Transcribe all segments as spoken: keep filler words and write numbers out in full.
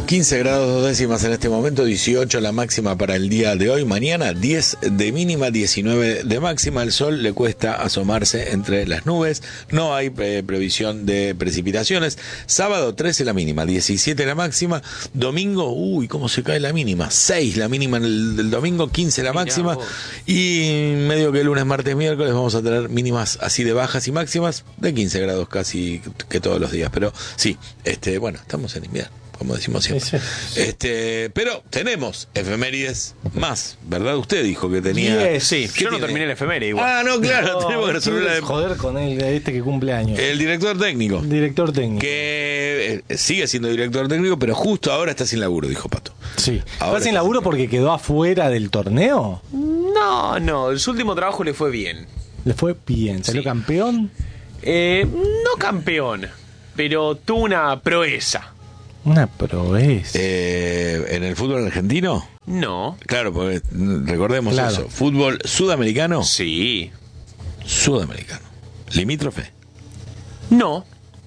quince grados dos décimas en este momento, dieciocho la máxima para el día de hoy. Mañana diez de mínima, diecinueve de máxima. El sol le cuesta asomarse entre las nubes. No hay eh, previsión de precipitaciones. Sábado trece la mínima, diecisiete la máxima. Domingo, uy, cómo se cae la mínima. seis la mínima en el, el domingo, quince la máxima. Y medio que lunes, martes, miércoles vamos a tener mínimas así de bajas y máximas de quince grados casi que todos los días. Pero sí, este, bueno, estamos en invierno, como decimos siempre. Sí, sí. Este, pero tenemos efemérides más, ¿verdad? Usted dijo que tenía. Yes, sí, yo tiene? no terminé el efeméride igual. Ah, no, claro, no, tenemos que resolver la de... joder con él, este que cumple años. El director técnico. Director técnico. Que eh, sigue siendo director técnico, pero justo ahora está sin laburo, dijo Pato. Sí. Ahora ¿está sin laburo porque quedó afuera del torneo? No, no, su último trabajo le fue bien. ¿Le fue bien? ¿Salió sí. campeón? Eh, no campeón, pero tuvo una proeza. Una proeza. Eh, ¿En el fútbol argentino? No. Claro, porque recordemos claro. eso. ¿Fútbol sudamericano? Sí. Sudamericano. ¿Limítrofe? No.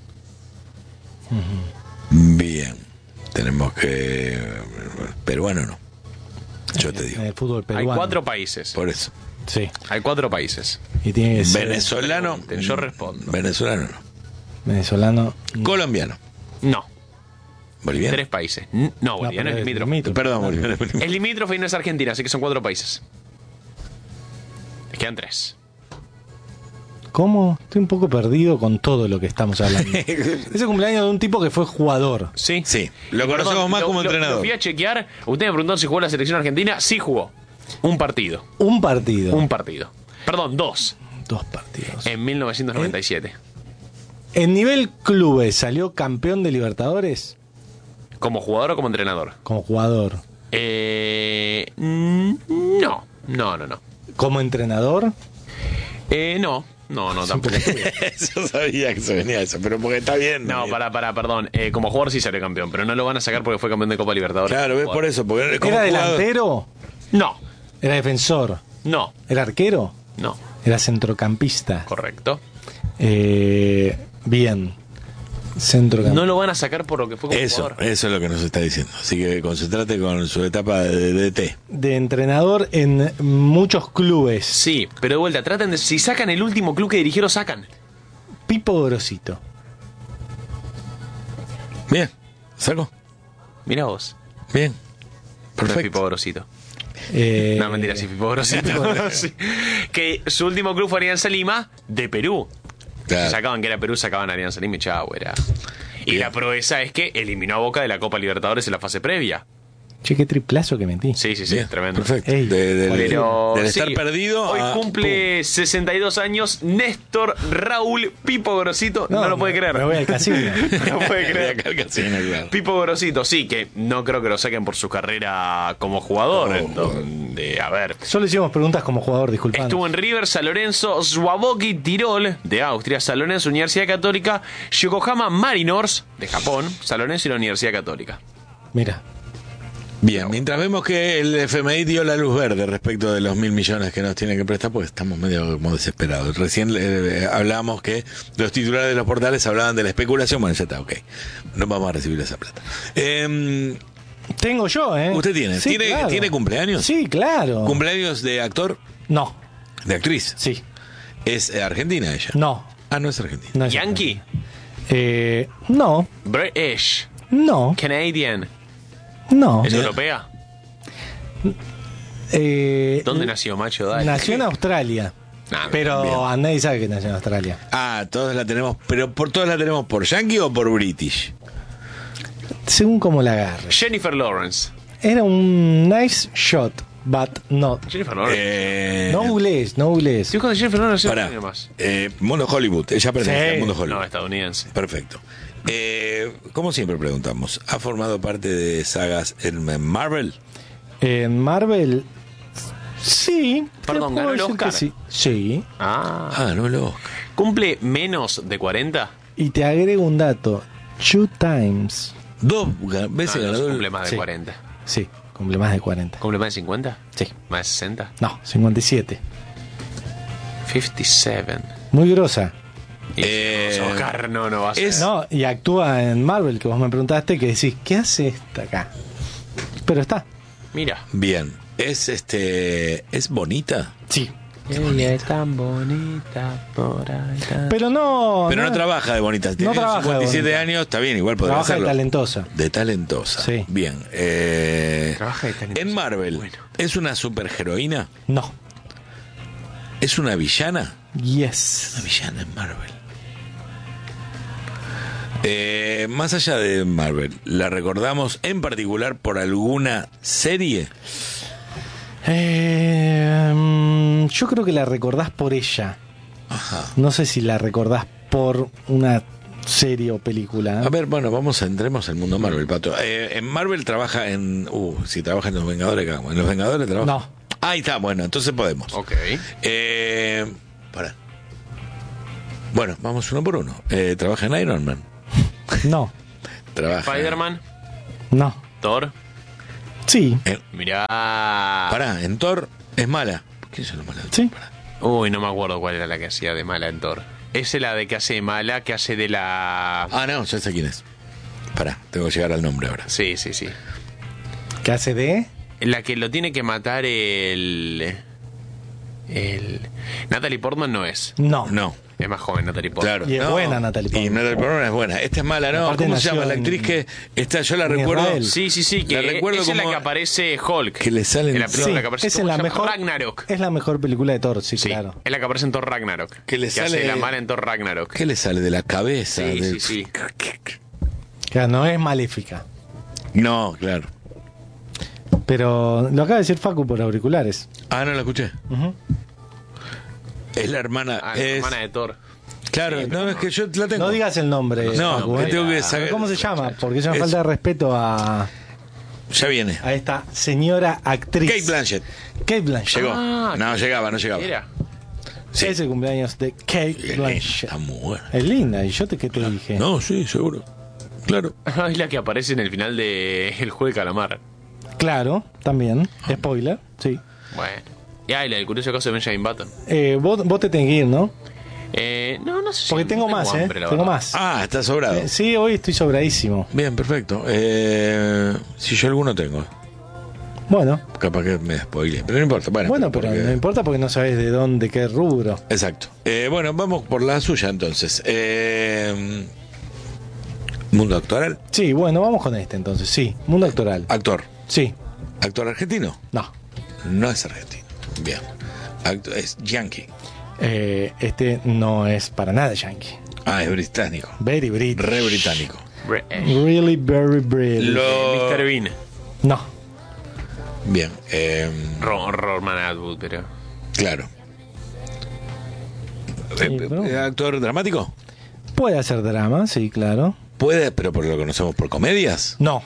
Uh-huh. Bien. Tenemos que... Peruano no. Yo te digo. En el fútbol peruano. Hay cuatro países. Por eso. Sí. Hay cuatro países. Y tiene que ser... Venezolano. Yo respondo. Venezolano no. Venezolano. Colombiano. No. ¿Boliviano? Tres países. No, boliviano no, es limítrofe. limítrofe. Perdón, boliviano. Es limítrofe y no es Argentina, así que son cuatro países. Les quedan tres. ¿Cómo? Estoy un poco perdido con todo lo que estamos hablando. Ese cumpleaños de un tipo que fue jugador. Sí. Sí. Lo conocemos Perdón, más lo, como lo, entrenador. Lo fui a chequear. Usted me preguntó si jugó la selección argentina. Sí jugó. Un partido. Un partido. Un partido. Perdón, dos. Dos partidos. En mil novecientos noventa y siete. ¿En, en nivel clubes salió campeón de Libertadores? ¿Como jugador o como entrenador? Como jugador. Eh, no. No, no, no. ¿Como entrenador? Eh, no. No, no, tampoco. Yo sabía que se venía eso, pero porque está bien. No, para, para, perdón. Eh, como jugador sí salió campeón, pero no lo van a sacar porque fue campeón de Copa Libertadores. Claro, ves por eso. Porque ¿Era jugador. delantero? No. ¿Era defensor? No. ¿Era arquero? No. ¿Era centrocampista? Correcto. Eh, bien. Centrocampista. No lo van a sacar por lo que fue como eso, jugador. Eso es lo que nos está diciendo. Así que concentrate con su etapa de D T. De entrenador en muchos clubes. Sí, pero de vuelta, traten de... Si sacan el último club que dirigieron, sacan. Pipo Grosito. Bien, ¿saco? Mira vos. Bien. Perfecto. No es Pipo Grosito. Eh... No, mentira, sí, Pipo Grosito. Sí. Que su último club fue Alianza Lima, de Perú. Claro. Si sacaban que era Perú, sacaban a Alianza Lima y chau, era. Y bien. La proeza es que eliminó a Boca de la Copa Libertadores en la fase previa. Che, qué triplazo que metí. Sí, sí, sí, bien, tremendo. Perfecto. Ey, de, de, Pero, del sí, estar perdido. Hoy a, cumple pum. sesenta y dos años Néstor Raúl Pipo Grosito. No, no lo puede creer. Me voy al casino. No puede creer. Al casino, claro. Pipo Grosito, sí, que no creo que lo saquen por su carrera como jugador. No, donde, a ver. Solo hicimos preguntas como jugador, disculpad. Estuvo en River, San Lorenzo, Swaboki Tirol, de Austria, San Lorenzo, Universidad Católica, Yokohama Mariners, de Japón, San Lorenzo y la Universidad Católica. Mira. Bien, mientras vemos que el F M I dio la luz verde respecto de los mil millones que nos tienen que prestar, pues estamos medio como desesperados. Recién eh, hablábamos que los titulares de los portales hablaban de la especulación. Bueno, ya está, ok. No vamos a recibir esa plata. Eh, Tengo yo, ¿eh? ¿Usted tiene? Sí, ¿Tiene, claro. ¿Tiene cumpleaños? Sí, claro. ¿Cumpleaños de actor? No. ¿De actriz? Sí. ¿Es eh, argentina ella? No. Ah, no es argentina. No es ¿Yankee? Eh, no. British. No. Canadian. No. ¿Es europea? Eh, ¿Dónde nació, macho? Dale. Nació en Australia. Nah, pero bien. a nadie sabe que nació en Australia. Ah, todos la tenemos, pero por todos la tenemos por Yankee o por British. Según como la agarre. Jennifer Lawrence. Era un nice shot, but not. Jennifer Lawrence. Eh, No googlees, no googlees. Sí, cuando Jennifer Lawrence Pará, no más. eh, Mundo Hollywood, ella pertenece Sí. al Mundo Hollywood. No, estadounidense. Perfecto. Eh, como siempre preguntamos, ¿ha formado parte de sagas en Marvel? En Marvel, sí. Perdón, te puedo ¿ganó el decir Oscar? que Sí. Sí. Ah. Ah, no lo. ¿Cumple menos de cuarenta? Y te agrego un dato. Two times. Dos veces No, no, ganador. cumple más de Sí. cuarenta. Sí, cumple más de cuarenta. ¿Cumple más de cincuenta? Sí. ¿Más de sesenta? No, cincuenta y siete. cincuenta y siete. Muy grosa. Y Eh, si vamos a Oscar, no, no va a ser. es- No, y actúa en Marvel, que vos me preguntaste, que decís, ¿qué hace esta acá? Pero está. Mira. Bien. Es este. ¿Es bonita? Sí. Ella es tan bonita por ahí. tan- Pero no. Pero no, trabaja de bonita. Tiene trabaja de cincuenta y siete bonita. años, está bien, igual podría Trabaja de hacerlo. talentosa. De talentosa. Sí. Bien. Eh, Trabaja de talentosa. En Marvel, Bueno. ¿es una superheroína? No. ¿Es una villana? Una Yes. villana en Marvel. Eh, más allá de Marvel, ¿la recordamos en particular por alguna serie? Eh, mm, yo creo que la recordás por ella. Ajá. No sé si la recordás por una serie o película. A ver, bueno, vamos a entremos al mundo Marvel, Pato. Eh, en Marvel trabaja en... Uh, si trabaja en Los Vengadores, ¿cómo? ¿En Los Vengadores trabaja? No. Ahí está, bueno, entonces podemos. Ok. Eh, para. Bueno, vamos uno por uno. Eh, ¿Trabaja en Iron Man? No. Trabaja Spider-Man, No. Thor. Sí. En, Mirá. pará, en Thor es mala. ¿Por qué es la mala? Sí. Pará. Uy, no me acuerdo cuál era la que hacía de mala en Thor. Esa es la de que hace de mala, que hace de la... Ah, no, ya sé quién es. Pará, tengo que llegar al nombre ahora. Sí, sí, sí. ¿Qué hace de? La que lo tiene que matar el... El... Natalie Portman no es. No. No, Es más joven Natalie Portman. claro. Y es no. buena Natalie Portman. Y Natalie Portman es buena. Esta es mala, ¿no? Aparte ¿Cómo se nació llama? La en- actriz que está, yo la en recuerdo. Israel. Sí, sí, sí, que La recuerdo esa es la como- que aparece Hulk. que le salen- En la película Sí, que aparece es ¿cómo en la se llama? mejor Ragnarok. Es la mejor película de Thor, sí, Sí, claro. es la que aparece en Thor Ragnarok. Que le hace sale- la mala en Thor Ragnarok. ¿Qué le sale de la cabeza? Sí, Del- sí, sí. Claro, no es maléfica. No, claro. Pero lo acaba de decir Facu por auriculares. Ah, no la escuché. Ujú. Es la hermana. Ah, la es- hermana de Thor. Claro, Sí, pero no, es que yo la tengo. No digas el nombre. No, Facu, porque ¿eh? tengo que A ver, saber- ¿Cómo se llama? Porque es una Es- falta de respeto a, Ya viene. a esta señora actriz. Kate Blanchett. Kate Blanchett. Llegó. Ah, no, llegaba, no llegaba. Era. Sí. Es el cumpleaños de Kate Blanchett. Está muy buena. Es linda. ¿Y yo te, qué te dije? No, sí, seguro. Claro. Ah, es la que aparece en el final de El Juego de Calamar. Claro, también. Spoiler, sí. Bueno. Y ah, y la del curioso caso de Benjamin Button. Eh, vos, vos te tenés que ir, ¿no? Eh, no, no sé si Porque no tengo más, ¿eh? hambre, la Tengo verdad. más. Ah, está sobrado. Eh, sí, hoy estoy sobradísimo. Bien, perfecto. Eh, si yo alguno tengo. Bueno, Capaz que me spoile. Pero no importa. Bueno, bueno, pero porque- no importa porque no sabés de dónde, qué rubro. Exacto. Eh, bueno, vamos por la suya entonces. Eh, mundo actoral. Sí, bueno, vamos con este entonces. Sí, mundo actoral. Actor. Sí, ¿Actor argentino? no. No es argentino. Bien. Acto- es yankee. Eh, este no es para nada yankee. Ah, es británico. Very British. Re británico. Re- eh, Really very British. Lo- mister Bean. No. Bien. eh, Ro- Roman Atwood, pero. claro. Sí, Eh, pero- eh, ¿Actor dramático? Puede hacer drama, sí, claro. Puede, pero por lo que conocemos por comedias. No.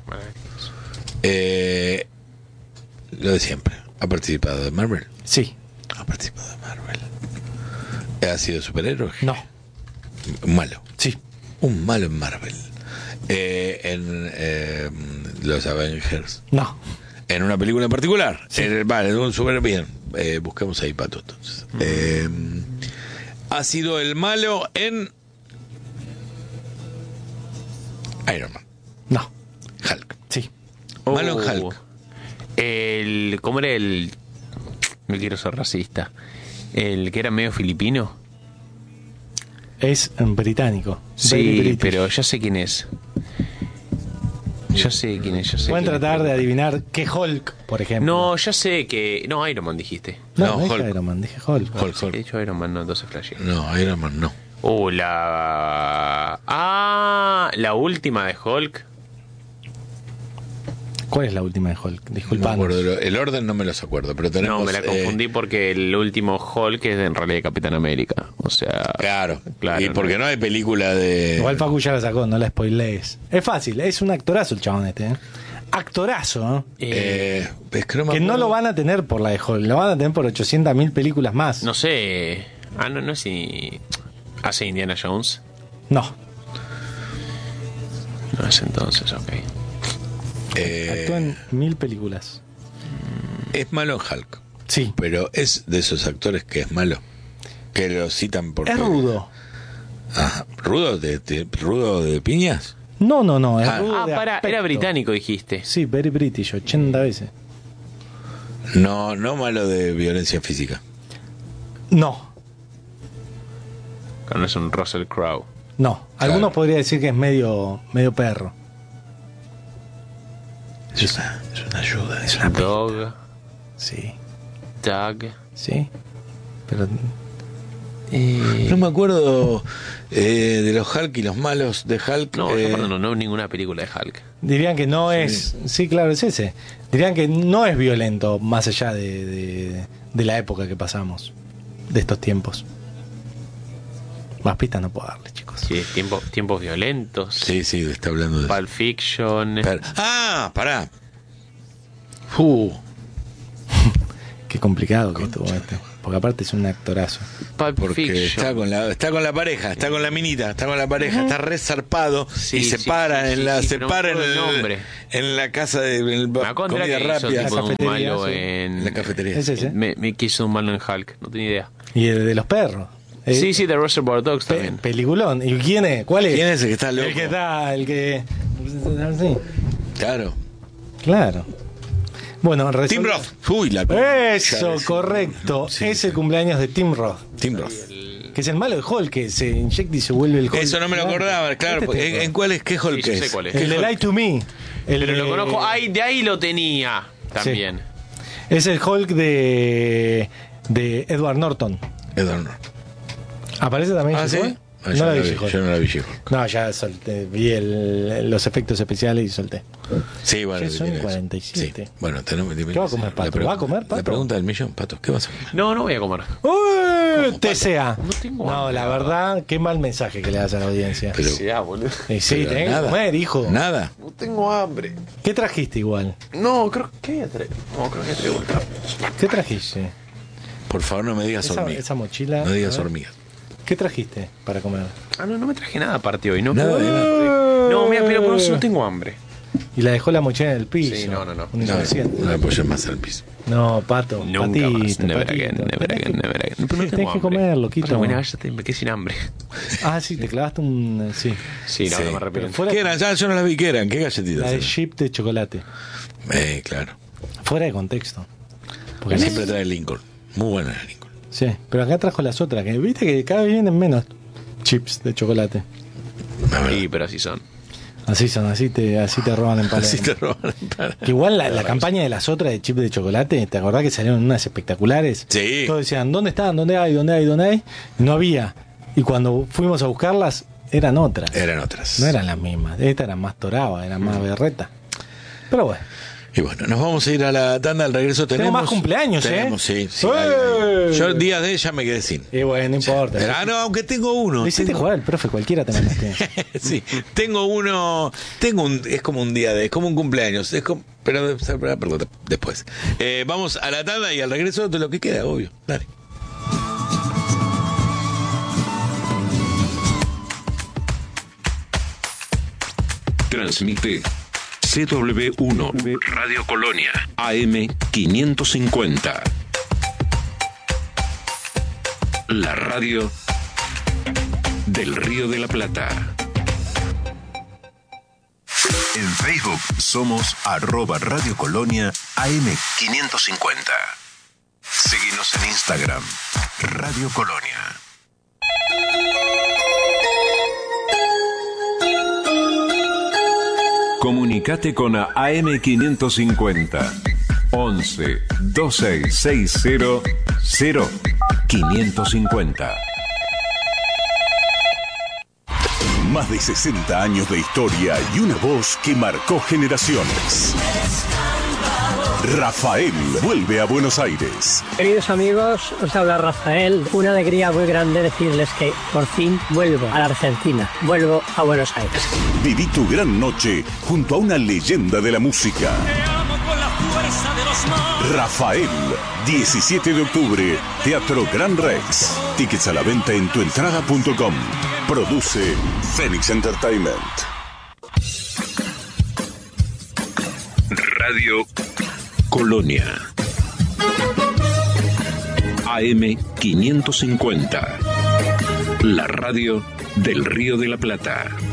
Eh, lo de siempre. ¿Ha participado de Marvel? Sí. Ha participado de Marvel. ¿Ha sido superhéroe? No. Un malo. Sí. Un malo en Marvel. Eh, en eh, los Avengers. No. En una película en particular. En- vale, un super bien. Eh, busquemos ahí, Pato, entonces. Eh, ha sido el malo en Iron Man. No. Hulk. Sí. Malo en Oh. Hulk. El. ¿Cómo era el.? No quiero ser racista. El que era medio filipino. Es en británico. Very Sí, British. pero ya sé quién es. Ya sé quién es, ya sé Pueden quién es. tratar de adivinar qué Hulk, por ejemplo. No, ya sé que. No, Iron Man dijiste. No, No, no dije Hulk. Iron Man, dije Hulk. Hulk, He Hulk. dicho Iron Man, no, entonces flashé. No, Iron Man no. Uh, la. Ah, la última de Hulk. ¿Cuál es la última de Hulk? No me Disculpanos. acuerdo, lo- el orden no me los acuerdo, pero tenemos... No, me la eh, confundí porque el último Hulk es en realidad Capitán América. O sea. claro, Claro, y porque no. no hay película de... Igual Facu ya la sacó, no la spoilees. Es fácil, es un actorazo el chabón este. ¿eh? Actorazo, ¿eh? Eh, es que no, me Que no acuerdo. lo van a tener por la de Hulk, lo van a tener por ochocientas mil películas más. No sé. Ah, no, no es si. Hace Indiana Jones. No. No es entonces, ok. Eh, Actúa en mil películas. es malo en Hulk, Sí. pero es de esos actores que es malo, que lo citan porque... Es rudo. Ajá. ¿Rudo de, de, rudo de piñas? No, no, no. Es Ah. rudo Ah, de para, aspecto. era británico, dijiste. Sí, very British, ochenta veces. No, no malo de violencia física. No, No es un Russell Crowe. no. Algunos Claro. podrían decir que es medio, medio perro. Es una, es una ayuda. Es una... Dog, Sí, Doug. sí. Pero Eh, No me acuerdo eh, de los Hulk y los malos de Hulk. no, eh, yo no, no, no ninguna película de Hulk. dirían que no es... Sí, claro, es ese. Dirían que no es violento más allá de, de, de la época que pasamos. De estos tiempos. Más pistas no puedo darle, chicos. Sí, tiempo, tiempos violentos. Sí, sí, está hablando de... Pulp Fiction. Pero- ah, pará. Uh, Qué complicado que estuvo este. Porque aparte es un actorazo. Pulp porque Fiction. está con la está con la pareja, está con la minita, está con la pareja, está resarpado Sí, y se sí, para sí, en sí, la sí, se pero no para me en, acuerdo el el- nombre. en la casa de en el, Me acuerdo comida que hizo rápida, tipo de un cafetería, malo sí. en... en la cafetería. Es ese. Me, me quiso un malo en Hulk, no tenía idea. Y el de los perros. Eh, Sí, sí, de Reservoir Dogs pe- también. peliculón. ¿Y quién es? ¿Cuál es? ¿Quién es el que está loco? El que está, el que... Sí, Claro. claro. Bueno, Tim resol- Roth. Uy, la Eso, correcto. Sí, es sí. el cumpleaños de Tim Roth. Tim Roth. Que es el malo de Hulk, que se inyecta y se vuelve el Hulk. Eso no me lo acordaba, claro. Este porque tipo. ¿En, en cuál es? ¿Qué Hulk Sí, yo sé es? cuál es. ¿Qué El de Hulk? Lie to Me. El Pero de- lo conozco, ahí, de ahí lo tenía también. Es el Hulk de, de Edward Norton. Edward Norton. ¿Aparece también? Ah, ¿sí? She-Hulk? Ah, yo no la no vi, la vi, She-Hulk. yo no la vi She-Hulk. No, ya solté, vi el- los efectos especiales y solté. Sí, bueno. Ya sí son tiene eso. cuarenta y siete. Sí. Bueno, tenemos, ¿Qué va a comer, Pato? la ¿Va a comer, Pato? La pregunta del millón, Pato, ¿qué vas a comer? No, no voy a comer. ¡Uy! T C A. No tengo No, hambre, la la verdad, qué mal mensaje que le das a la audiencia. Pero- Sí, ah, boludo. Y sí, Pero tenés que nada. comer, hijo. Nada. No tengo hambre. ¿Qué trajiste igual? No, creo que había traído. No, creo que había traído otra. ¿Qué trajiste? Por favor, no me digas Esa, hormigas. esa mochila. No digas a ver. hormigas. ¿Qué trajiste para comer? Ah, no, no me traje nada aparte hoy. No, Nada, pero- nada. No, mira, pero por eso no tengo hambre. Y la dejó la mochila en el piso. Sí, no, no, no. Un No, inconsciente. no apoyes más al piso. No, Pato. Nunca patito, más. Never patito. again, never Tenés again, que- never again. No, pero no Tenés tengo que hambre. comer, loquito. Pasa, bueno, ya te- me quedé sin hambre. Ah, sí, te clavaste un... Sí. Sí, no, Sí, no me Pero arrepiento. fuera, ¿Qué eran? Ya yo no las vi, ¿qué eran? ¿Qué galletitas la de eran? chip de chocolate. Eh, claro. Fuera de contexto. Porque Porque siempre trae Lincoln. Muy buena la Lincoln. Sí, pero acá trajo las otras, que viste que cada vez vienen menos chips de chocolate. La verdad. Sí, pero así son. Así son, así te, así te roban en Así te Palermo. roban para- Que igual la, la campaña de las otras de chips de chocolate, ¿te acordás que salieron unas espectaculares? Sí. Todos decían, ¿dónde están? ¿Dónde hay? ¿Dónde hay? ¿Dónde hay? No había. Y cuando fuimos a buscarlas, eran otras. Eran otras. No eran las mismas. Esta era más toraba, era más berreta. Pero bueno. Y bueno, nos vamos a ir a la tanda. Al regreso tenemos. más cumpleaños, ¿eh? tenemos, sí. sí ¡Eh! hay- hay. Yo días de ella me quedé sin. Y bueno, no importa. Ah, no, aunque tengo uno. Le hiciste tengo- jugar al profe, cualquiera te mandaste. sí, tengo uno. Tengo un. Es como un día de. Es como un cumpleaños. Es como, pero, pero, perdón, después. Eh, vamos a la tanda y al regreso de lo que queda, obvio. Dale. Transmite C W uno Radio Colonia A M quinientos cincuenta. La radio del Río de la Plata. En Facebook somos arroba Radio Colonia A M quinientos cincuenta. Seguinos en Instagram, Radio Colonia. Comunicate con A M quinientos cincuenta. once veintiséis sesenta cero quinientos cincuenta. Más de sesenta años de historia y una voz que marcó generaciones. Rafael vuelve a Buenos Aires. Queridos amigos, os habla Rafael. Una alegría muy grande decirles que por fin vuelvo a la Argentina, vuelvo a Buenos Aires. Viví tu gran noche junto a una leyenda de la música. Rafael, diecisiete de octubre, Teatro Gran Rex. Tickets a la venta en tuentrada punto com. Produce Phoenix Entertainment. Radio Colonia A M quinientos cincuenta. La radio del Río de la Plata.